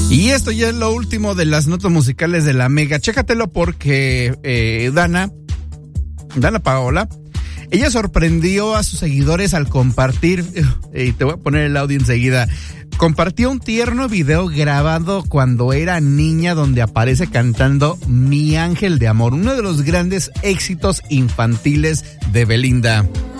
Y esto ya es lo último de las notas musicales de la Mega. Chécatelo porque Dana Paola, ella sorprendió a sus seguidores al compartir, y te voy a poner el audio enseguida, compartió un tierno video grabado cuando era niña donde aparece cantando Mi Ángel de Amor, uno de los grandes éxitos infantiles de Belinda.